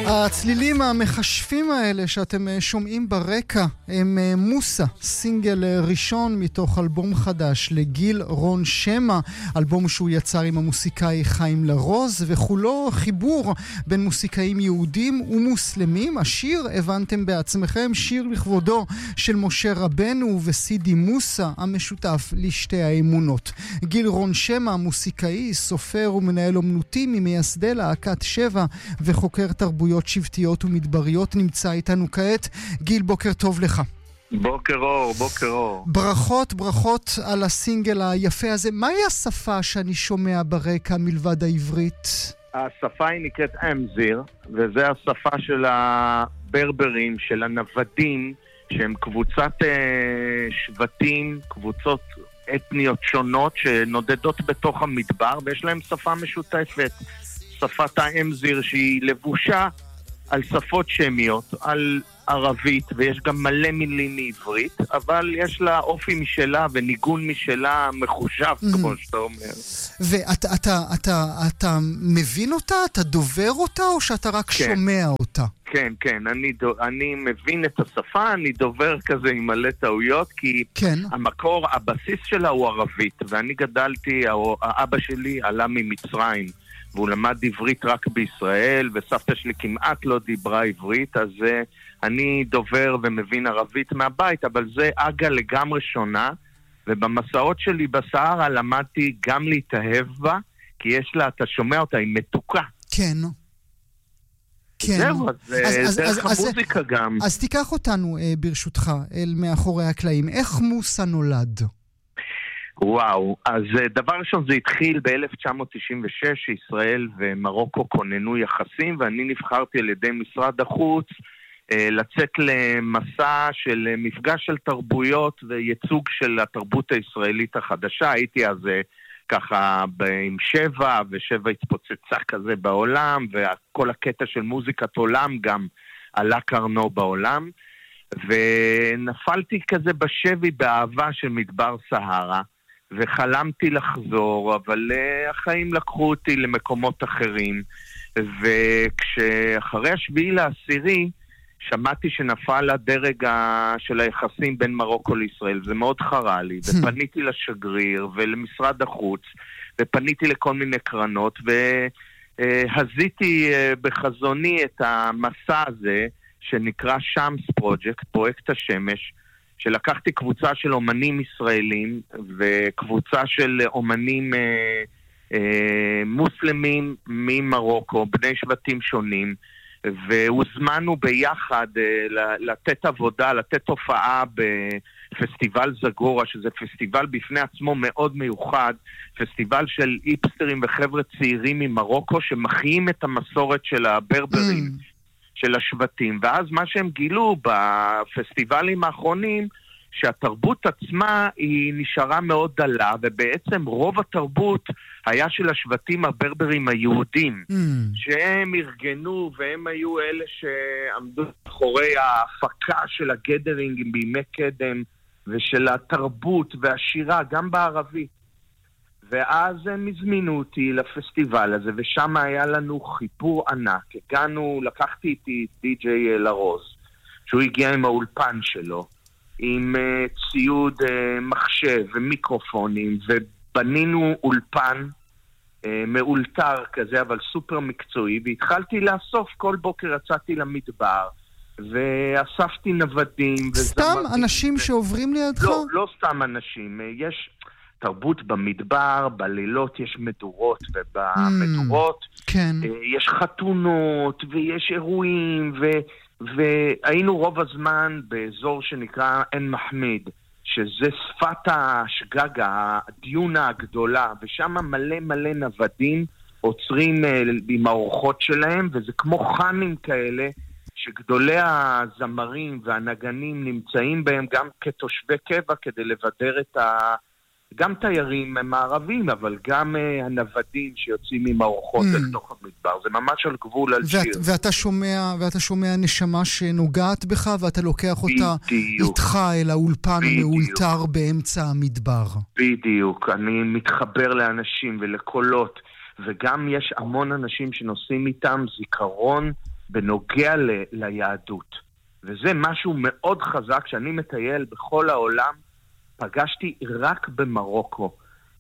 הצלילים המחשפים האלה שאתם שומעים ברקע הם מוסה, סינגל ראשון מתוך אלבום חדש לגיל רון שמה, אלבום שהוא יצר עם המוסיקאי חיים לרוז, וכולו חיבור בין מוסיקאים יהודים ומוסלמים. השיר, הבנתם בעצמכם, שיר לכבודו של משה רבנו וסידי מוסה, המשותף לשתי האמונות. גיל רון שמה, מוסיקאי, סופר ומנהל אומנותי, ממייסדי להקת שבע וחוקר תרבויות שבטיות ומדבריות, נמצא איתנו כעת. גיל, בוקר טוב לך. בוקר אור, בוקר אור. ברכות על הסינגל היפה הזה. מהי השפה שאני שומע ברקע מלבד העברית? השפה היא נקראת אמזיר, וזה השפה של הברברים, של הנוודים, שהם קבוצת שבטים, קבוצות אתניות שונות שנודדות בתוך המדבר, ויש להם שפה משותפת. שפת האמזיר שהיא לבושה על שפות שמיות, על ערבית, ויש גם מלא מילים מעברית, אבל יש לה אופי משלה וניגון משלה מחושב, כמו שאתה אומר. ואתה מבין אותה? אתה דובר אותה, או שאתה רק שומע אותה? כן, אני מבין את השפה, אני דובר כזה עם מלא טעויות, כי המקור, הבסיס שלה הוא ערבית, ואני גדלתי, האבא שלי עלה ממצרים, והוא למד עברית רק בישראל, וסבתא שלי כמעט לא דיברה עברית, אז אני דובר ומבין ערבית מהבית, אבל זה אגה לגמרי שונה, ובמסעות שלי בסהרה למדתי גם להתאהב בה, כי יש לה, אתה שומע אותה, היא מתוקה. כן. זהו, אז דרך המוזיקה גם. אז תיקח אותנו ברשותך אל מאחורי הקלעים. איך מוסה נולד? וואו, אז דבר ראשון, זה התחיל ב-1996, ישראל ומרוקו כוננו יחסים, ואני נבחרתי על ידי משרד החוץ לצאת למסע של מפגש של תרבויות וייצוג של התרבות הישראלית החדשה. הייתי אז ככה עם שבע, ושבע התפוצצה כזה בעולם, וכל הקטע של מוזיקת עולם גם עלה קרנו בעולם, ונפלתי כזה בשבי באהבה של מדבר סהרה, וחלמתי לחזור, אבל החיים לקחו אותי למקומות אחרים, וכשאחרי 7/10 שמעתי שנפל הדרג של היחסים בין מרוקו לישראל, זה מאוד חרה לי, ופניתי לשגריר ולמשרד החוץ, ופניתי לכל מיני קרנות, והזיתי בחזוני את המסע הזה, שנקרא שמס פרויקט, פרויקט השמש, שלקחתי קבוצה של אומנים ישראלים, וקבוצה של אומנים מוסלמים ממרוקו, בני שבטים שונים, והוזמנו ביחד לתת עבודה, לתת הופעה בפסטיבל זגורה, שזה פסטיבל בפני עצמו מאוד מיוחד, פסטיבל של היפסטרים וחבר'ה צעירים ממרוקו, שמחיים את המסורת של הברברים, של השבטים. ואז מה שהם גילו בפסטיבלים האחרונים, שהתרבות עצמה היא נשארה מאוד דלה, ובעצם רוב התרבות היה של השבטים הברברים היהודים, שהם ארגנו, והם היו אלה שעמדו אחורי ההפקה של הגדרינג בימי קדם, ושל התרבות והשירה, גם בערבית. ואז הם הזמינו אותי לפסטיבל הזה, ושם היה לנו חיבור ענק. הגענו, לקחתי איתי די.ג'יי לרוז, שהוא הגיע עם האולפן שלו, עם ציוד מחשב ומיקרופונים, ובנינו אולפן מאולתר כזה, אבל סופר מקצועי, והתחלתי לאסוף, כל בוקר יצאתי למדבר, ואספתי נוודים. סתם אנשים שעוברים לידך? לא סתם אנשים, יש תרבות במדבר, בלילות יש מדורות, ובמדורות יש חתונות, ויש אירועים, והיינו רוב הזמן באזור שנקרא עין מחמיד, שזה שפת השגגה, הדיונה הגדולה, ושם מלא נוודים עוצרים עם האורחות שלהם, וזה כמו חנים כאלה, שגדולי הזמרים והנגנים נמצאים בהם גם כתושבי קבע, כדי לבדר גם תיירים מערבים, אבל גם הנוודים שיוצאים עם האורחות אל תוך המדבר. זה ממש על גבול, על שיר. ואתה שומע נשמה שנוגעת בך, ואתה לוקח אותה איתך אל האולפן המאולתר באמצע המדבר. בדיוק. אני מתחבר לאנשים ולקולות, וגם יש המון אנשים שנוסעים איתם זיכרון בנוגע ליהדות. וזה משהו מאוד חזק שאני מטייל בכל העולם, פגשתי רק במרוקו.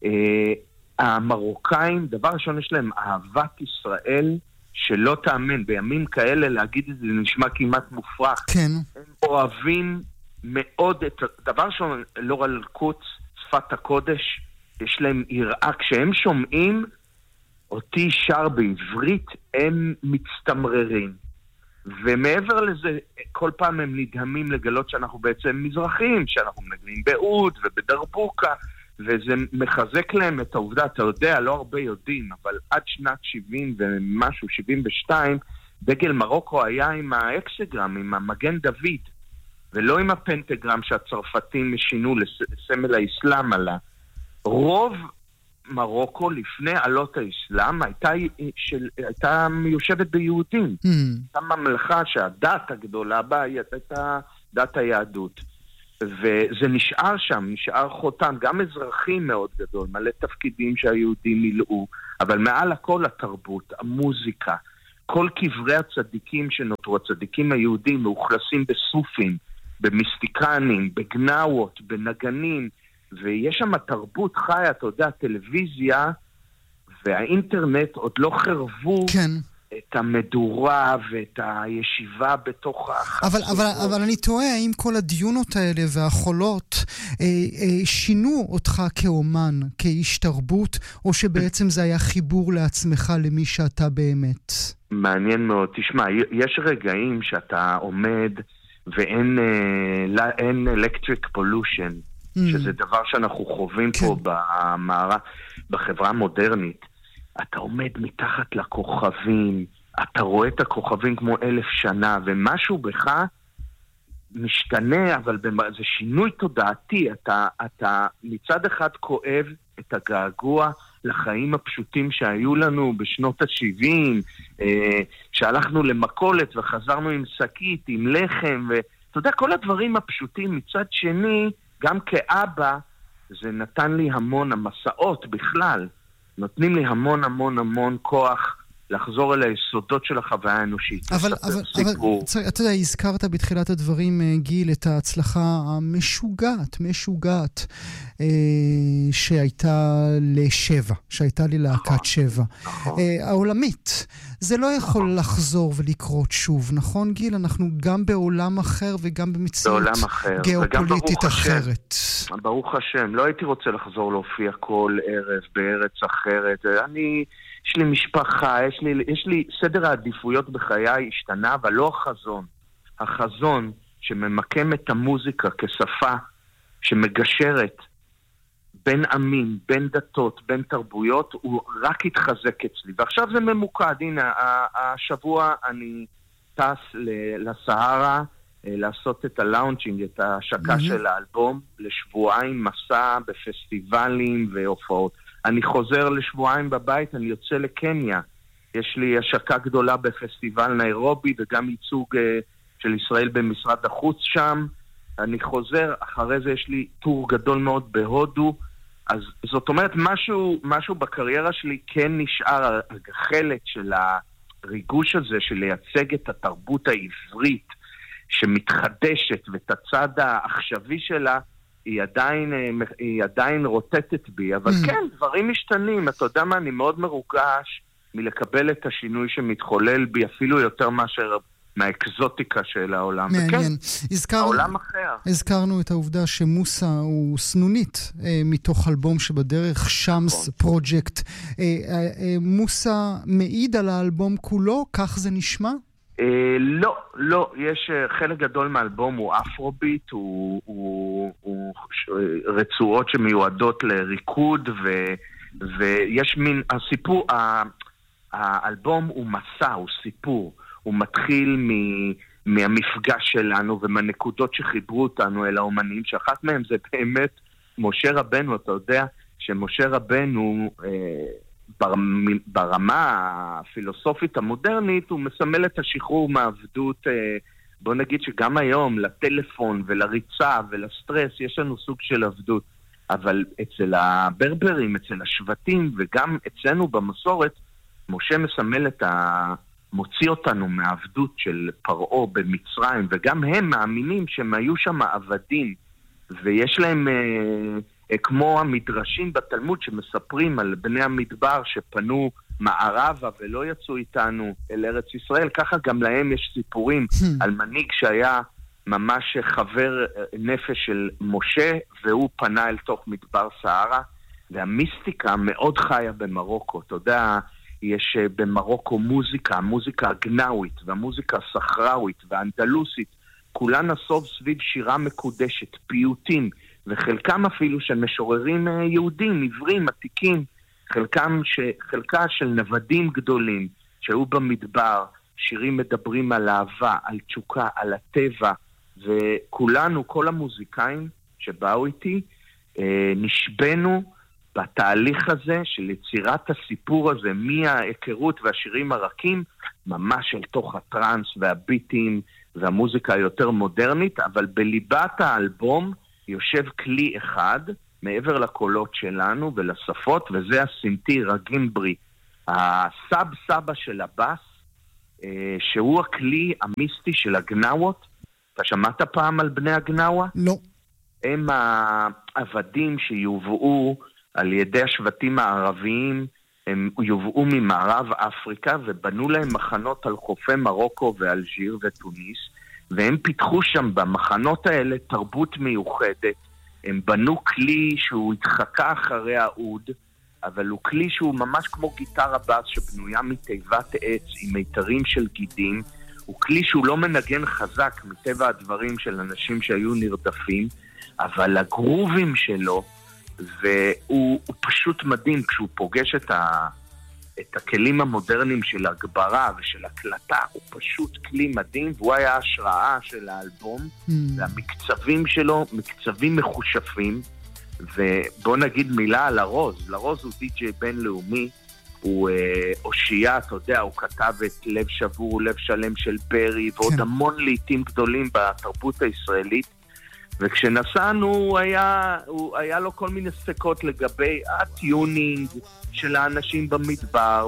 המרוקאים, דבר ראשון יש להם אהבת ישראל שלא תאמן, בימים כאלה להגיד את זה נשמע כמעט מופרך. כן. הם אוהבים מאוד את דבר ראשון, לא על קוץ, שפת הקודש, יש להם יראה, כשהם שומעים אותי שר בעברית, הם מצטמררים. ומעבר לזה, כל פעם הם נדהמים לגלות שאנחנו בעצם מזרחים, שאנחנו מנגנים בעוד ובדרבוקה, וזה מחזק להם את העובדה, אתה יודע, לא הרבה יודעים, אבל עד שנת 70 ומשהו, 72, דגל מרוקו היה עם האקסגרם, עם המגן דוד, ולא עם הפנטגרם שהצרפתים שינו לסמל האסלאם עלה. רוב מרוקו לפני עלות האסלאם הייתה מיושבת ביהודים. הייתה ממלכה שהדת הגדולה בה הייתה דת היהדות. וזה נשאר שם, נשאר חותם, גם אזרחי מאוד גדול, מלא תפקידים שהיהודים מילאו, אבל מעל הכל התרבות, המוזיקה, כל קברי הצדיקים שנותרו, הצדיקים היהודים מאוכלסים בסופים, במיסטיקנים, בגנאות, בנגנים, ויש שם תרבות חיה, אתה יודע, טלוויזיה והאינטרנט עוד לא חרבו כן. את המדורה ואת הישיבה בתוך החסות. אבל אני תוהה, האם כל הדיונות האלה והחולות שינו אותך כאומן, כאיש תרבות, או שבעצם זה היה חיבור לעצמך למי שאתה באמת? מעניין מאוד. תשמע, יש רגעים שאתה עומד ואין electric pollution, שזה דבר שאנחנו חווים פה בחברה המודרנית. אתה עומד מתחת לכוכבים, אתה רואה את הכוכבים כמו 1000 שנה, ומשהו בך משתנה, אבל זה שינוי תודעתי. אתה מצד אחד כואב את הגעגוע לחיים הפשוטים שהיו לנו בשנות ה-70, שהלכנו למכולת וחזרנו עם שקית, עם לחם, ואתה יודע, כל הדברים הפשוטים. מצד שני, גם כאבא, זה נתן לי המון, המסעות בכלל, נותנים לי המון המון המון כוח לחזור אל היסודות של החוויה האנושית. אבל אתה יודע, הזכרת בתחילת הדברים, גיל, את ההצלחה המשוגעת שהייתה לשבע, שהייתה לי להקת שבע. העולמית. זה לא יכול לחזור ולקרות שוב, נכון גיל? אנחנו גם בעולם אחר וגם במציאות גיאופוליטית אחרת. ברוך השם, לא הייתי רוצה לחזור להופיע כל ערב בארץ אחרת. יש לי משפחה, יש לי סדר העדיפויות בחיי השתנה, אבל לא החזון. החזון שממקם את המוזיקה כשפה שמגשרת בין עמים, בין דתות, בין תרבויות, הוא רק התחזק אצלי. ועכשיו זה ממוקד. הנה, השבוע אני טס לסהרה לעשות את הלאונצ'ינג, את ההשקה של האלבום, לשבועיים מסע בפסטיבלים והופעות. אני חוזר לשבועיים בבית, אני יוצא לקניה. יש לי השקה גדולה בפסטיבל ניירובי, וגם ייצוג של ישראל במשרד החוץ שם. אני חוזר, אחרי זה יש לי טור גדול מאוד בהודו. אז זאת אומרת, משהו בקריירה שלי כן נשאר, החלק של הריגוש הזה, של לייצג את התרבות העברית, שמתחדשת, ואת הצד העכשווי שלה, היא עדיין רוטטת בי, אבל כן, דברים משתנים. אתה יודע מה, אני מאוד מרוגש מלקבל את השינוי שמתחולל בי, אפילו יותר מאשר מהאקזוטיקה של העולם. מעניין. העולם אחר. הזכרנו את העובדה שמוסה הוא סנונית מתוך אלבום שבדרך, שמס פרוג'קט. מוסה מעיד על האלבום כולו? כך זה נשמע? לא, יש חלק גדול מהאלבום הוא אפרוביט, הוא רצועות שמיועדות לריקוד, ויש מין, הסיפור, האלבום הוא מסע, הוא סיפור, הוא מתחיל מהמפגש שלנו ומהנקודות שחיברו אותנו אל האומנים, שאחת מהם זה באמת משה רבנו. אתה יודע שמשה רבנו ברמה הפילוסופית המודרנית הוא מסמל את השחרור מהעבדות. בוא נגיד שגם היום לטלפון ולריצה ולסטרס יש לנו סוג של עבדות, אבל אצל הברברים, אצל השבטים וגם אצלנו במסורת, משה מסמל את מוציא אותנו מהעבדות של פרעה במצרים, וגם הם מאמינים שהם היו שם עבדים, ויש להם, כמו המדרשים בתלמוד שמספרים על בני המדבר שפנו מערבה ולא יצאו איתנו אל ארץ ישראל, ככה גם להם יש סיפורים על מנהיג שהיה ממש חבר נפש של משה, והוא פנה אל תוך מדבר סהרה, והמיסטיקה מאוד חיה במרוקו. אתה יודע, יש במרוקו מוזיקה הגנאווית, והמוזיקה הסחראווית והאנדלוסית, כולן נסוב סביב שירה מקודשת, פיוטים, וחלקם אפילו של משוררים יהודים, עברים, עתיקים, חלקה של נוודים גדולים שהיו במדבר, שירים מדברים על אהבה, על תשוקה, על הטבע, וכולנו, כל המוזיקאים שבאו איתי, נשבנו בתהליך הזה של יצירת הסיפור הזה, מההיכרות והשירים הרכים, ממש אל תוך הטרנס והביטים והמוזיקה היותר מודרנית, אבל בליבת האלבום יושב כלי אחד, מעבר לקולות שלנו ולשפות, וזה הסינטיר, הגימברי, הסב סבא של הבאס, שהוא הכלי המיסטי של הגנאוות. אתה שמעת פעם על בני הגנאווה? לא. הם העבדים שיובאו על ידי השבטים הערביים, הם יובאו ממערב אפריקה ובנו להם מחנות על חופי מרוקו ואלג'יר וטוניס, והם פיתחו שם במחנות האלה תרבות מיוחדת. הם בנו כלי שהוא התחקה אחרי העוד, אבל הוא כלי שהוא ממש כמו גיטרה בס שבנויה מתיבת עץ עם מיתרים של גידים. הוא כלי שהוא לא מנגן חזק מטבע הדברים של אנשים שהיו נרדפים, אבל הגרובים שלו, והוא פשוט מדהים כשהוא פוגש את הכלים המודרניים של הגברה ושל הקלטה, הוא פשוט כלי מדהים, והוא היה ההשראה של האלבום, והמקצבים שלו, מקצבים מחושפים, ובוא נגיד מילה על לרוז. לרוז הוא די-ג'יי בינלאומי, הוא אושייה, אתה יודע, הוא כתב את לב שבור, לב שלם של ברי, ועוד המון לעיתים גדולים בתרבות הישראלית, וכשנסענו הוא היה לו כל מיני ספקות לגבי הטיונינג של האנשים במדבר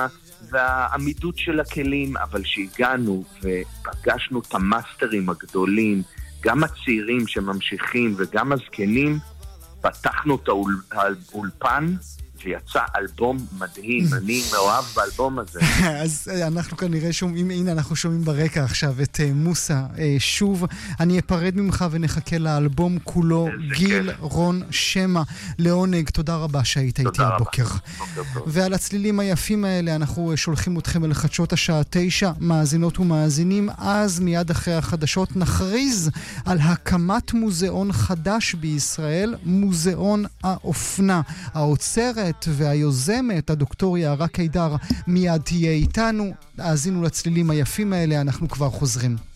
והעמידות של הכלים, אבל שהגענו ופגשנו את המאסטרים הגדולים, גם הצעירים שממשיכים וגם הזקנים, פתחנו את האולפן ויצא אלבום מדהים. אני מאוהב באלבום הזה. אז אנחנו כנראה שומעים, הנה אנחנו שומעים ברקע עכשיו את מוסה שוב. אני אפרד ממך ונחכה לאלבום כולו, גיל רון שמע. לעונג, תודה רבה שהיית איתי הבוקר. ועל הצלילים היפים האלה אנחנו שולחים אתכם אל חדשות השעה 9, מאזינות ומאזינים. אז מיד אחרי החדשות נכריז על הקמת מוזיאון חדש בישראל, מוזיאון האופנה. האוצרת והיוזמת, הדוקטור יערה קידר, מיד תהיה איתנו. האזינו לצלילים היפים האלה, אנחנו כבר חוזרים.